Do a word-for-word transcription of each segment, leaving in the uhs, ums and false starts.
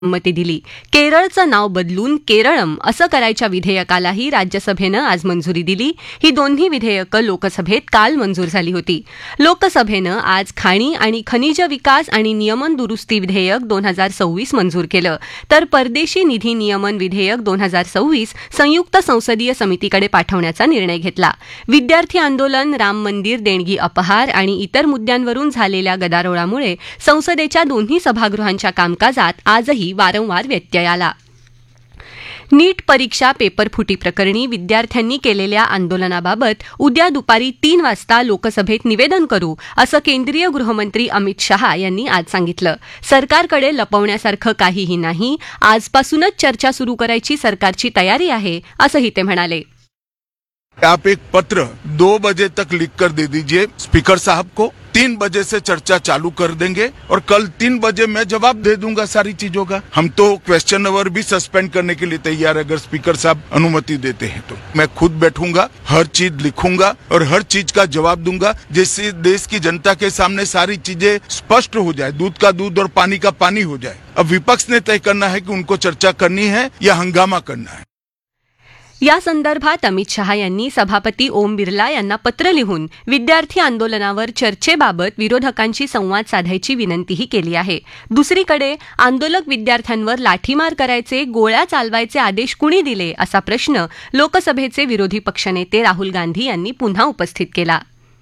संमती दिली. केरळचं नाव बदलून केरळम असं करायच्या विधेयकालाही राज्यसभेनं आज मंजुरी दिली. ही दोन्ही विधेयकं लोकसभेत काल मंजूर झाली होती. लोकसभेनं आज खाणी आणि खनिज विकास आणि नियमन दुरुस्ती विधेयक दोन हजार सव्वीस मंजूर केलं, तर परदेशी निधी नियमन विधेयक दोन हजार सव्वीस संयुक्त संसदीय समितीकडे पाठवण्याचा निर्णय घेतला. विद्यार्थी आंदोलन, राम मंदिर देणगी अपहार आणि इतर मुद्द्यांवरून झालेल्या गदारोळामुळे संसदेच्या दोन्ही सभागृहांच्या कामकाजात आजही वारंवार व्यत्यय आला. नीट परीक्षा पेपरफुटी प्रकरणी विद्यार्थ्यांनी केलेल्या आंदोलनाबाबत उद्या दुपारी तीन वाजता लोकसभेत निवेदन करू, असं केंद्रीय गृहमंत्री अमित शहा यांनी आज सांगितलं. सरकारकडे लपवण्यासारखं काहीही नाही, आजपासूनच चर्चा सुरू करायची सरकारची तयारी आहे, असंही ते म्हणाले. आप एक पत्र दो बजे तक लिख कर दे दीजिए स्पीकर साहब को. तीन बजे से चर्चा चालू कर देंगे और कल तीन बजे मैं जवाब दे दूंगा सारी चीजों का. हम तो क्वेश्चन आवर भी सस्पेंड करने के लिए तैयार है अगर स्पीकर साहब अनुमति देते हैं तो. मैं खुद बैठूंगा, हर चीज लिखूंगा और हर चीज का जवाब दूंगा, जिससे देश की जनता के सामने सारी चीजें स्पष्ट हो जाए, दूध का दूध और पानी का पानी हो जाए. अब विपक्ष ने तय करना है कि उनको चर्चा करनी है या हंगामा करना है. या संदर्भात अमित शहा यांनी सभापती ओम बिर्ला यांना पत्र लिहून विद्यार्थी आंदोलनावर चर्चेबाबत विरोधकांशी संवाद साधायची विनंतीही केली आहे. दुसरीकडे आंदोलक विद्यार्थ्यांवर लाठीमार करायचे, गोळ्या चालवायचे आदेश कुणी दिले, असा प्रश्न लोकसभेचे विरोधी पक्षनेते राहुल गांधी यांनी पुन्हा उपस्थित केला.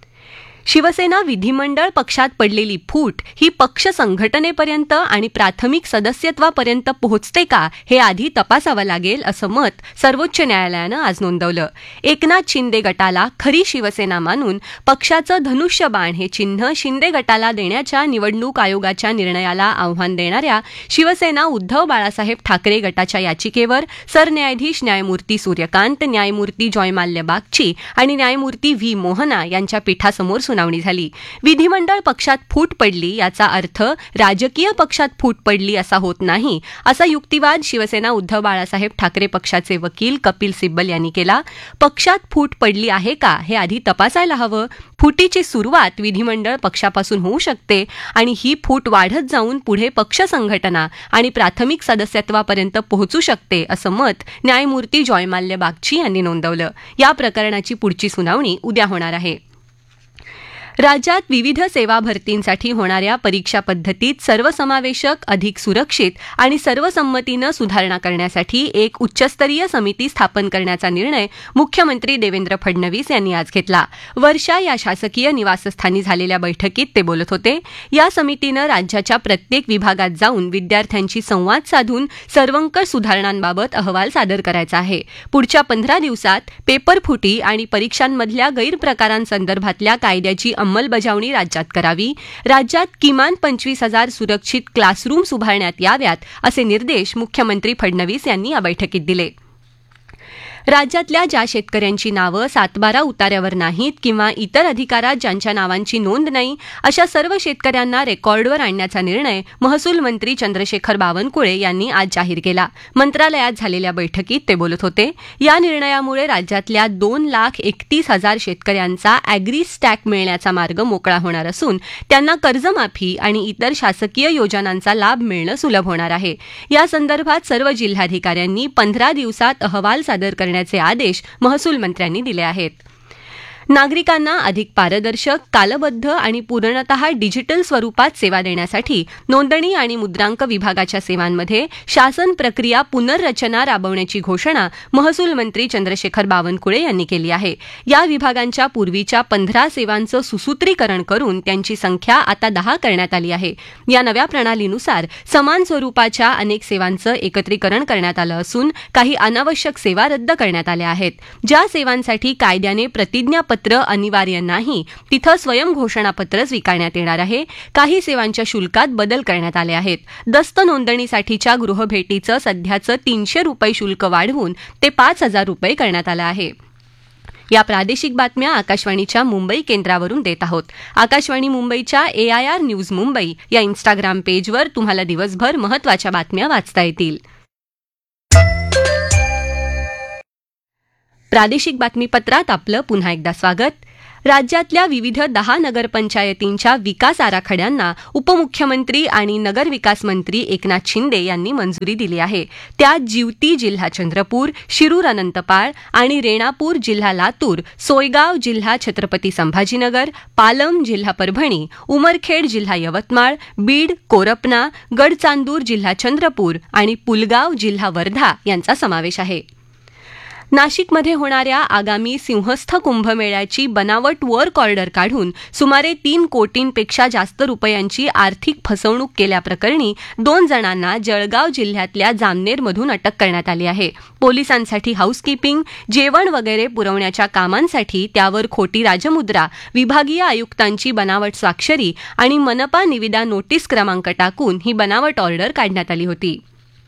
शिवसेना विधिमंडळ पक्षात पडलेली फूट ही पक्ष संघटनेपर्यंत आणि प्राथमिक सदस्यत्वापर्यंत पोहोचते का, हे आधी तपासावं लागेल, असं मत सर्वोच्च न्यायालयानं आज नोंदवलं. एकनाथ शिंदे गटाला खरी शिवसेना मानून पक्षाचं धनुष्यबाण हे चिन्ह शिंदे गटाला देण्याच्या निवडणूक आयोगाच्या निर्णयाला आव्हान देणाऱ्या शिवसेना उद्धव बाळासाहेब ठाकरे गटाच्या याचिकेवर सरन्यायाधीश न्यायमूर्ती सूर्यकांत, न्यायमूर्ती जॉयमाल्य बागची आणि न्यायमूर्ती व्ही मोहना यांच्या पीठासमोर सुनावणी झाली. विधिमंडळ पक्षात फूट पडली याचा अर्थ राजकीय पक्षात फूट पडली असा होत नाही, असा युक्तिवाद शिवसेना उद्धव बाळासाहेब ठाकरे पक्षाचे वकील कपिल सिब्बल यांनी केला. पक्षात फूट पडली आहे का हे आधी तपासायला हवं. फुटीची सुरुवात विधिमंडळ पक्षापासून होऊ शकते आणि ही फूट वाढत जाऊन पुढे पक्ष संघटना आणि प्राथमिक सदस्यत्वापर्यंत पोहोचू शकते, असं मत न्यायमूर्ती जॉयमाल्य बागची यांनी नोंदवलं. या प्रकरणाची पुढची सुनावणी उद्या होणार आहे. राज्यात विविध सेवा भरतींसाठी होणाऱ्या परीक्षा पद्धतीत सर्वसमावेशक, अधिक सुरक्षित आणि सर्वसंमतीनं सुधारणा करण्यासाठी एक उच्चस्तरीय समिती स्थापन करण्याचा निर्णय मुख्यमंत्री देवेंद्र फडणवीस यांनी आज घेतला. वर्षा या शासकीय निवासस्थानी झालेल्या बैठकीत ते बोलत होते. या समितीनं राज्याच्या प्रत्येक विभागात जाऊन विद्यार्थ्यांशी संवाद साधून सर्वंकष सुधारणांबाबत अहवाल सादर करायचा आहे. पुढच्या पंधरा दिवसात पेपरफुटी आणि परीक्षांमधल्या गैरप्रकारांसंदर्भातल्या कायद्याची अंमलबजावणी राज्यात करावी. राज्यात किमान पंचवीस हजार सुरक्षित क्लासरूम्स उभारण्यात याव्यात, असे निर्देश मुख्यमंत्री फडणवीस यांनी या बैठकीत दिले. राज्यातल्या ज्या शेतकऱ्यांची नावं सातबारा उतार्यावर नाहीत किंवा इतर अधिकारात ज्यांच्या नावांची नोंद नाही, अशा सर्व शेतकऱ्यांना रेकॉर्डवर आणण्याचा निर्णय महसूल मंत्री चंद्रशेखर बावनकुळे यांनी आज जाहीर केला. मंत्रालयात झालेल्या बैठकीत ते बोलत होते. या निर्णयामुळे राज्यातल्या दोन लाख एकतीस हजार शेतकऱ्यांचा अॅग्री स्टॅक मिळण्याचा मार्ग मोकळा होणार असून त्यांना कर्जमाफी आणि इतर शासकीय योजनांचा लाभ मिळणं सुलभ होणार आहे. या संदर्भात सर्व जिल्हाधिकाऱ्यांनी पंधरा दिवसात अहवाल सादर करण्याचे आदेश महसूल मंत्र्यांनी दिले आहेत. नागरिकांना अधिक पारदर्शक, कालबद्ध आणि पूर्णतः डिजिटल स्वरूपात सेवा देण्यासाठी नोंदणी आणि मुद्रांक विभागाच्या सेवांमध्ये शासन प्रक्रिया पुनर्रचना राबवण्याची घोषणा महसूल मंत्री चंद्रशेखर बावनकुळे यांनी केली आहे. या विभागांच्या पूर्वीच्या पंधरा सेवांचं सुसूत्रीकरण करून त्यांची संख्या आता दहा करण्यात आली आहे. या नव्या प्रणालीनुसार समान स्वरूपाच्या अनेक सेवांचं एकत्रीकरण करण्यात आलं असून काही अनावश्यक सेवा रद्द करण्यात आल्या आहेत. ज्या सेवांसाठी कायद्याने प्रतिज्ञापत्र अनिवार्य नाही तिथं स्वयंघोषणापत्र स्वीकारण्यात येणार आहे. काही सेवांच्या शुल्कात बदल करण्यात आले आहेत. दस्त नोंदणीसाठीच्या गृहभेटीचं सध्याचं तीनशे रुपये शुल्क वाढवून ते पाच हजार रुपये करण्यात आलं आहे. या प्रादेशिक बातम्या आकाशवाणीच्या मुंबई केंद्रावरून देत आहोत. आकाशवाणी मुंबईच्या ए आय आर न्यूज मुंबई या इन्स्टाग्राम पेजवर तुम्हाला दिवसभर महत्त्वाच्या बातम्या वाचता येतील. प्रादेशिक बातमीपत्रात आपलं पुन्हा एकदा स्वागत. राज्यातल्या विविध दहा नगरपंचायतींच्या विकास आराखड्यांना उपमुख्यमंत्री आणि नगरविकास मंत्री एकनाथ शिंदे यांनी मंजुरी दिली आहे. त्यात जिवती जिल्हा चंद्रपूर, शिरूर अनंतपाळ आणि रेणापूर जिल्हा लातूर, सोयगाव जिल्हा छत्रपती संभाजीनगर, पालम जिल्हा परभणी, उमरखेड जिल्हा यवतमाळ, बीड, कोरपना, गडचांदूर जिल्हा चंद्रपूर आणि पुलगाव जिल्हा वर्धा यांचा समावेश आहे. नाशिकमध्ये होणाऱ्या आगामी सिंहस्थ कुंभमेळ्याची बनावट वर्क ऑर्डर काढून सुमारे तीन कोटींपेक्षा जास्त रुपयांची आर्थिक फसवणूक केल्याप्रकरणी दोन जणांना जळगाव जिल्ह्यातल्या जामनेरमधून अटक करण्यात आली आहे. पोलिसांसाठी हाऊसकीपिंग, जेवण वगैरे पुरवण्याच्या कामांसाठी त्यावर खोटी राजमुद्रा, विभागीय आयुक्तांची बनावट स्वाक्षरी आणि मनपा निविदा नोटीस क्रमांक टाकून ही बनावट ऑर्डर काढण्यात आली होती.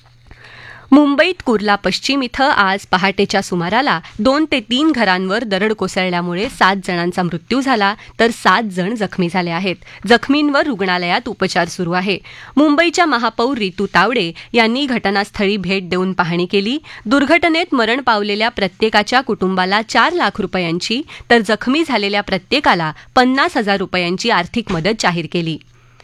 मुंबईत कुर्ला पश्चिम इथं आज पहाटेच्या सुमाराला दोन ते तीन घरांवर दरड कोसळल्यामुळे सात जणांचा मृत्यू झाला, तर सात जण जखमी झाले आहेत. जखमींवर रुग्णालयात उपचार सुरू आहे. मुंबईच्या महापौर रितू तावडे यांनी घटनास्थळी भेट देऊन पाहणी केली. दुर्घटनेत मरण पावलेल्या प्रत्येकाच्या कुटुंबाला चार लाख रुपयांची तर जखमी झालेल्या प्रत्येकाला पन्नास हजार रुपयांची आर्थिक मदत जाहीर केली.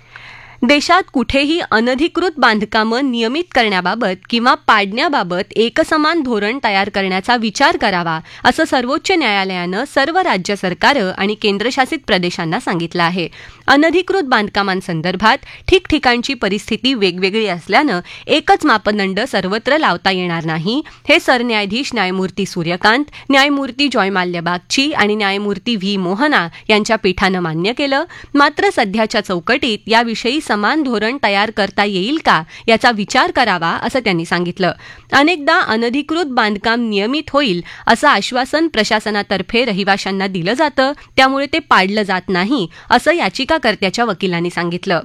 देशात कुठेही अनधिकृत बांधकामं नियमित करण्याबाबत किंवा पाडण्याबाबत एकसमान धोरण तयार करण्याचा विचार करावा, असं सर्वोच्च न्यायालयानं सर्व राज्य सरकारं आणि केंद्रशासित प्रदेशांना सांगितलं आहे. अनधिकृत बांधकामांसंदर्भात ठिकठिकाणची परिस्थिती वेगवेगळी असल्यानं एकच मापदंड सर्वत्र लावता येणार नाही, हे सरन्यायाधीश न्यायमूर्ती सूर्यकांत, न्यायमूर्ती जॉयमाल्य बागची आणि न्यायमूर्ती व्ही मोहना यांच्या पीठानं मान्य केलं. मात्र सध्याच्या चौकटीत याविषयी समान धोरण तयार करता येईल का याचा विचार करावा, असं त्यांनी सांगितलं. अनेकदा अनधिकृत बांधकाम नियमित होईल असं आश्वासन प्रशासनातर्फे रहिवाशांना दिलं जातं, त्यामुळे ते पाडलं जात नाही, असं याचिकाकर्त्याच्या वकिलांनी सांगितलं.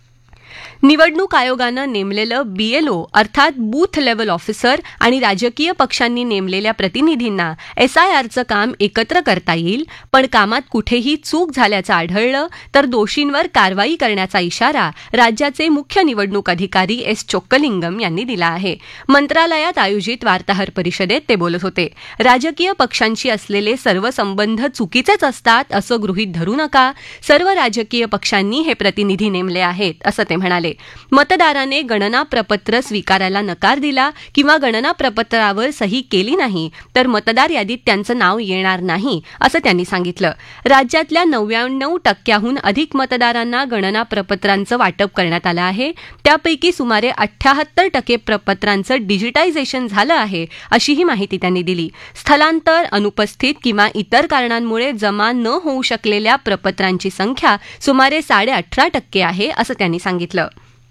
निवडणूक आयोगानं नेमलेलं बीएलओ अर्थात बूथ लेव्हल ऑफिसर आणि राजकीय पक्षांनी नेमलेल्या प्रतिनिधींना एसआयआरचं काम एकत्र करता येईल, पण कामात कुठेही चूक झाल्याचं आढळलं तर दोषींवर कारवाई करण्याचा इशारा राज्याचे मुख्य निवडणूक अधिकारी एस चोक्कलिंगम यांनी दिला आहे. मंत्रालयात आयोजित वार्ताहर परिषदेत ते बोलत होते. राजकीय पक्षांशी असलेले सर्व संबंध चुकीचेच असतात असं गृहीत धरू नका. सर्व राजकीय पक्षांनी हे प्रतिनिधी नेमले आहेत, असं ते म्हणाले. मतदाराने गणना प्रपत्र स्वीकारायला नकार दिला किंवा गणना प्रपत्रावर सही केली नाही तर मतदार यादीत त्यांचं नाव येणार नाही, असं त्यांनी सांगितलं. राज्यातल्या नव्याण्णव टक्क्याहून अधिक मतदारांना गणना प्रपत्रांचं वाटप करण्यात आलं आहे. त्यापैकी सुमारे अठ्ठ्याहत्तर टक्के प्रपत्रांचं डिजिटायझेशन झालं आहे, अशीही माहिती त्यांनी दिली. स्थलांतर, अनुपस्थित किंवा इतर कारणांमुळे जमा न होऊ शकलेल्या प्रपत्रांची संख्या सुमारे साडे अठरा टक्के आहे, असं त्यांनी सांगितलं.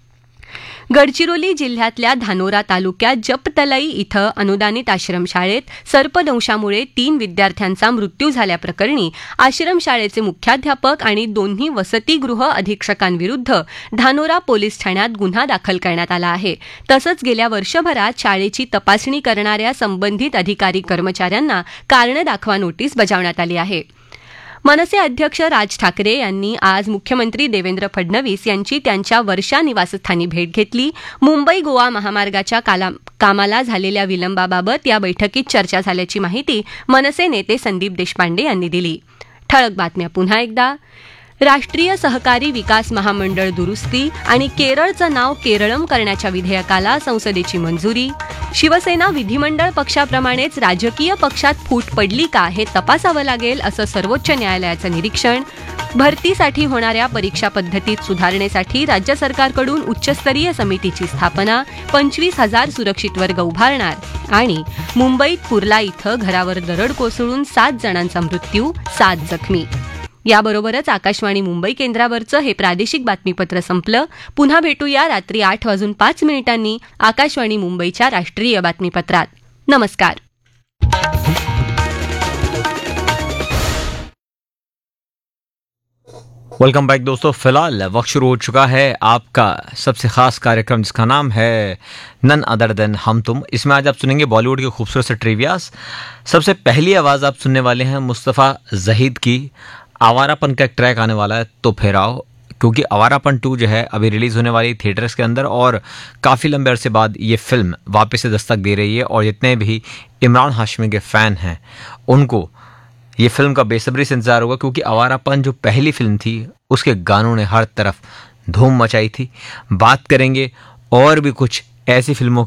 गडचिरोली जिल्ह्यातल्या धानोरा तालुक्यात जपतलाई इथं अनुदानित आश्रमशाळेत सर्पदंशामुळे तीन विद्यार्थ्यांचा मृत्यू झाल्याप्रकरणी आश्रमशाळेचे मुख्याध्यापक आणि दोन्ही वसतिगृह अधीक्षकांविरुद्ध धानोरा पोलीस ठाण्यात गुन्हा दाखल करण्यात आला आहे. तसंच गेल्या वर्षभरात शाळेची तपासणी करणाऱ्या संबंधित अधिकारी कर्मचाऱ्यांना कारणे दाखवा नोटीस बजावण्यात आली आहे. मनसे अध्यक्ष राज ठाकरे यांनी आज मुख्यमंत्री देवेंद्र फडणवीस यांची त्यांच्या वर्षा निवासस्थानी भेट घेतली. मुंबई गोवा महामार्गाच्या कामाला झालेल्या विलंबाबाबत या बैठकीत चर्चा झाल्याची माहिती मनसे नेते संदीप देशपांडे यांनी दिली. ठळक बातम्या पुन्हा एकदा. राष्ट्रीय सहकारी विकास महामंडळ दुरुस्ती आणि केरळचं नाव केरळम करण्याच्या विधेयकाला संसदेची मंजुरी. शिवसेना विधिमंडळ पक्षाप्रमाणेच राजकीय पक्षात फूट पडली का हे तपासावं लागेल, असं सर्वोच्च न्यायालयाचं निरीक्षण. भरतीसाठी होणाऱ्या परीक्षा पद्धतीत सुधारणेसाठी राज्य सरकारकडून उच्चस्तरीय समितीची स्थापना. पंचवीस हजार सुरक्षित वर्ग उभारणार. आणि मुंबईत कुर्ला इथं घरावर दरड कोसळून सात जणांचा मृत्यू, सात जखमी. याबरोबरच आकाशवाणी मुंबई केंद्रावरचं हे प्रादेशिक बातमीपत्र संपलं. पुन्हा भेटूया रात्री आठ वाजून पाच मिनिटांनी आकाशवाणी मुंबईच्या राष्ट्रीय बातमीपत्रात. नमस्कार. वेलकम बैक दोस्तों. फिलहाल वक्त शुरू हो चुका है आपका सबसे खास कार्यक्रम जिसका नाम है नन अदर देन हम तुम. इसमें आज आप सुनेंगे बॉलीवुड के खूबसूरत से ट्रिवियास. सबसे पहली आवाज़ आप सुनने वाले हैं मुस्तफ़ा जहीद की. आवारापन का एक ट्रैक आने वाला है, तो फिर आओ, क्योंकि आवारापन टू जो है अभी रिलीज़ होने वाली थिएटर्स के अंदर और काफ़ी लंबे अरसे बाद ये फिल्म वापस से दस्तक दे रही है. और जितने भी इमरान हाशमी के फ़ैन हैं उनको ये फिल्म का बेसब्री से इंतजार होगा, क्योंकि आवारापन जो पहली फिल्म थी उसके गानों ने हर तरफ धूम मचाई थी। बात करेंगे और भी कुछ ऐसी फिल्मों